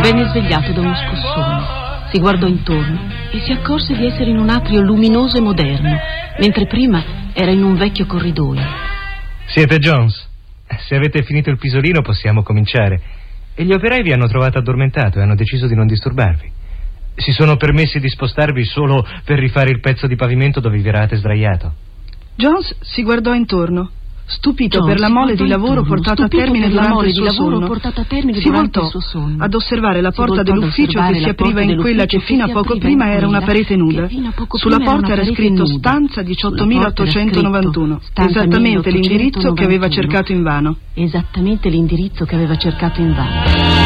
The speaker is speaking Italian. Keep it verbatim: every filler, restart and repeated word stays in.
Venne svegliato da uno scossone, si guardò intorno e si accorse di essere in un atrio luminoso e moderno, mentre prima era in un vecchio corridoio. Siete Jones? Se avete finito il pisolino possiamo cominciare. E gli operai vi hanno trovato addormentato e hanno deciso di non disturbarvi. Si sono permessi di spostarvi solo per rifare il pezzo di pavimento dove vi eravate sdraiato. Jones si guardò intorno, stupito Jones per la mole di lavoro intorno, portata a termine durante il suo sonno. Portata a termine si durante voltò il suo sonno. ad osservare la Si porta voltò ad dell'ufficio che osservare si la apriva porta in quella che dell'ufficio fino a che si poco apriva prima in era una quella parete nuda. che fino a poco Sulla prima era porta una era parete scritto nuda. stanza diciottomilaottocentonovantuno, Stanza esattamente l'indirizzo che aveva milleottocentonovantuno. cercato invano. Esattamente l'indirizzo che aveva cercato invano.